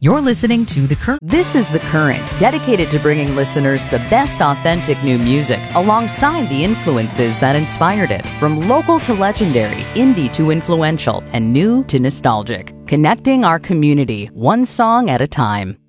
You're listening to The Current. This is The Current, dedicated to bringing listeners the best authentic new music alongside the influences that inspired it. From local to legendary, indie to influential, and new to nostalgic. Connecting our community, one song at a time.